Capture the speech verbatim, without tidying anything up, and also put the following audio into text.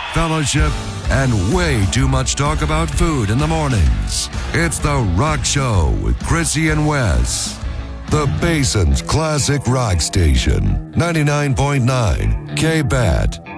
fellowship, and way too much talk about food in the mornings. It's The Rock Show with Chrissy and Wes. The Basin's classic rock station, ninety-nine point nine K B A T.